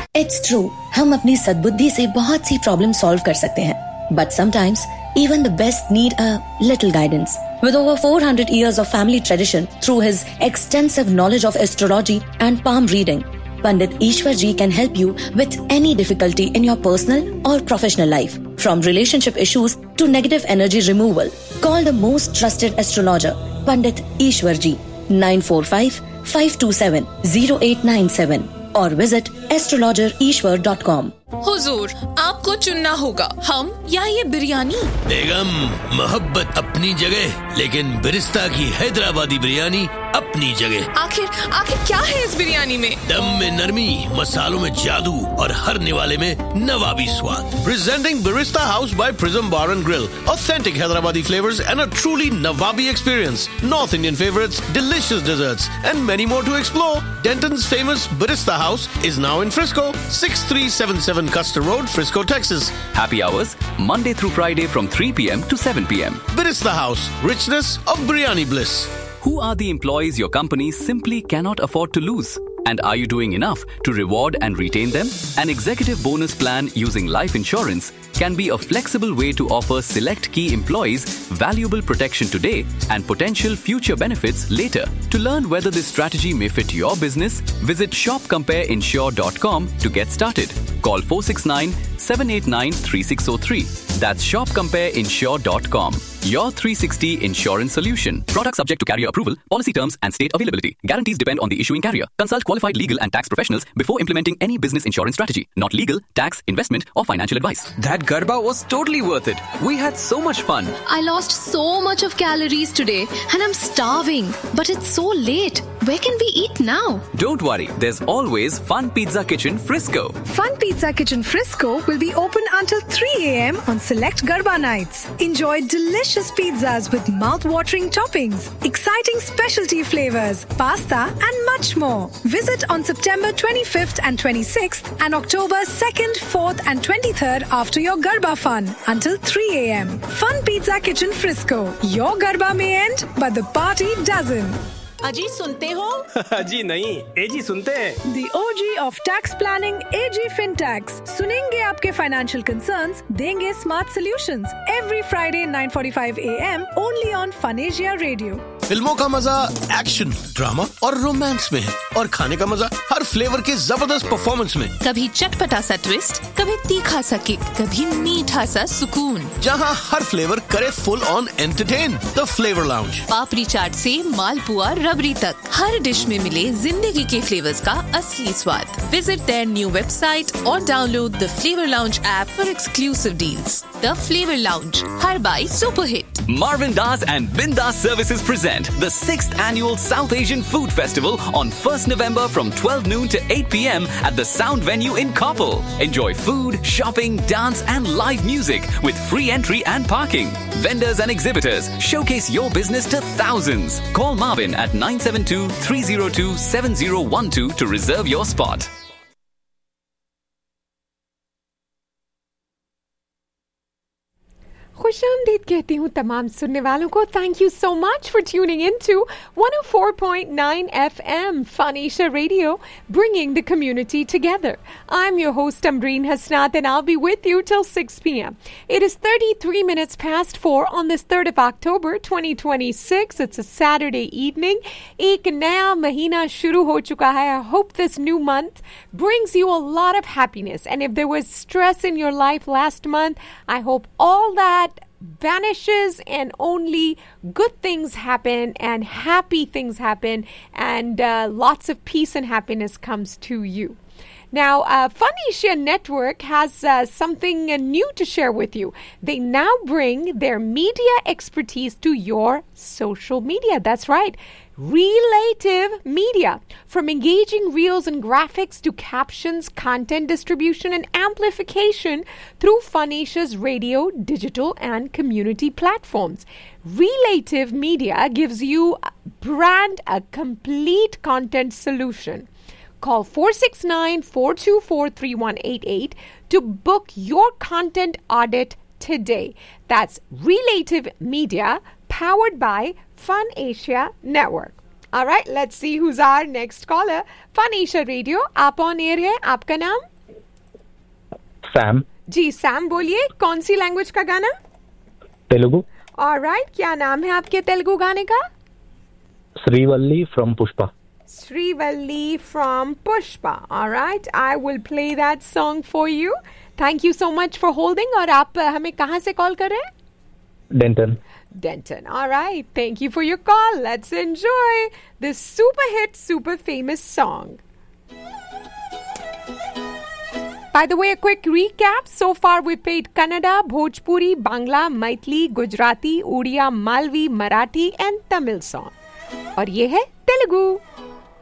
It's true, हम अपनी सद्बुद्धि से बहुत सी प्रॉब्लम सॉल्व कर सकते हैं. But sometimes, even the best need a little guidance. With over 400 years of family tradition, through his extensive knowledge of astrology and palm reading, Pandit Ishwar Ji can help you with any difficulty in your personal or professional life. From relationship issues to negative energy removal. Call the most trusted astrologer, Pandit Ishwar Ji, 945-527-0897 or visit astrologerishwar.com. हुजूर, आपको चुनना होगा, हम या ये बिरयानी. बेगम, मोहब्बत अपनी जगह, लेकिन बिरिस्ता की हैदराबादी बिरयानी अपनी जगह. आखिर क्या है इस बिरयानी में? दम में नरमी, मसालों में जादू और हर निवाले में नवाबी स्वाद. Presenting Barista House by Prism Bar and Grill. Authentic Hyderabadi flavors and a truly Nawabi experience. North Indian favorites, delicious desserts and many more to explore. Denton's famous Barista House is now in Frisco, 6377 Custer Road, Frisco, Texas. Happy hours, Monday through Friday from 3 p.m. to 7 p.m. Barista House, richness of biryani bliss. Who are the employees your company simply cannot afford to lose? And are you doing enough to reward and retain them? An executive bonus plan using life insurance can be a flexible way to offer select key employees valuable protection today and potential future benefits later. To learn whether this strategy may fit your business, visit shopcompareinsure.com to get started. Call 469-789-3603. That's shopcompareinsure.com. Your 360 insurance solution. Product subject to carrier approval. Policy terms and state availability. Guarantees depend on the issuing carrier. Consult qualified legal and tax professionals before implementing any business insurance strategy. Not legal, tax, investment or financial advice. That Garba was totally worth it. We had so much fun. I lost so much of calories today and I'm starving. But it's so late. Where can we eat now? Don't worry. There's always Fun Pizza Kitchen Frisco. Fun Pizza Kitchen Frisco will be open until 3 a.m. on select Garba nights. Enjoy delicious pizzas with mouth-watering toppings, exciting specialty flavors, pasta and much more. Visit on September 25th and 26th and October 2nd, 4th and 23rd after your Garba fun until 3 a.m. Fun Pizza Kitchen Frisco. Your Garba may end, but the party doesn't. अजी सुनते हो? अजी नहीं, एजी सुनते हैं. The OG of tax planning, AG FinTax. सुनेंगे आपके financial concerns, देंगे smart solutions. Every Friday 9:45 a.m. only on Funasia Radio. फिल्मों का मजा एक्शन, ड्रामा और रोमांस में है और खाने का मजा हर फ्लेवर के जबरदस्त परफॉर्मेंस में. कभी चटपटा सा ट्विस्ट, कभी तीखा सा किक, कभी मीठा सा सुकून. जहां हर फ्लेवर करे full on entertain. The flavour lounge. पापड़ी चाट से मालपुआ रबड़ी तक हर डिश में मिले जिंदगी के फ्लेवर्स का असली स्वाद. Visit their new website or download the Flavor Lounge app for exclusive deals. The Flavor Lounge, her by super hit. Marvin Das and Bindas Services present the 6th annual South Asian Food Festival on 1st November from 12 noon to 8 p.m. at the Sound Venue in Koppal. Enjoy food, shopping, dance and live music with free entry and parking. Vendors and exhibitors showcase your business to thousands. Call Marvin at 972-302-7012 to reserve your spot. खुशामदीद कहती हूँ तमाम सुनने वालों को. Thank you so much for tuning in to 104.9 FM Funasia Radio, bringing the community together. I'm your host Ambreen Hasnat and I'll be with you till 6 p.m. It is 33 minutes past 4 on this 3rd of October 2026. It's a Saturday evening. एक नया महीना शुरू हो चुका है. I hope this new month brings you a lot of happiness. And if there was stress in your life last month, I hope all that vanishes and only good things happen and happy things happen and lots of peace and happiness comes to you. Now, Funasia Network has something new to share with you. They now bring their media expertise to your social media. That's right. Relative media. From engaging reels and graphics to captions, content distribution, and amplification through Funasia's radio, digital, and community platforms. Relative media gives you brand a complete content solution. Call 469-424-3188 to book your content audit today. That's Relative Media, powered by Funasia Network. All right, let's see who's our next caller. Funasia Radio, आप on air है. आपका नाम? Sam. जी Sam, बोलिए कौन सी language का गाना? Telugu. Alright, क्या नाम है आपके तेलुगु गाने का? Srivalli from Pushpa. Srivalli from Pushpa. All right, I will play that song for you. Thank you so much for holding. और आप हमें कहाँ से कॉल कर रहे हैं? Danton. Denton. All right, thank you for your call. Let's enjoy this super hit, super famous song. By the way, a quick recap. So far, we played Kannada, Bhojpuri, Bangla, Maithili, Gujarati, Odia, Malvi, Marathi, and Tamil song. और ये है तेलुगु.